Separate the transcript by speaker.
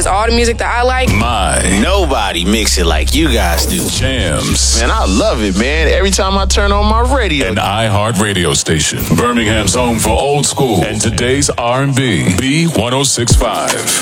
Speaker 1: plays all the music that I like.
Speaker 2: Nobody mix it like you guys do.
Speaker 3: Jams.
Speaker 4: Man, I love it, man. Every time I turn on my radio.
Speaker 3: An iHeart radio station. Birmingham's home for old school and today's R&B. B1065.